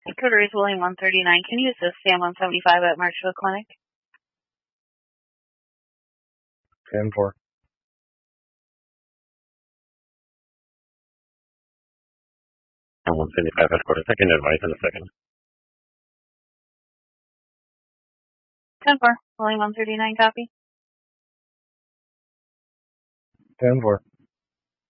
Dakota is William 139. Can you assist Sam 175 at Marshfield Clinic? 10-4. And 175 escort, second advice in a second. 10-4. William 139, copy. 10-4.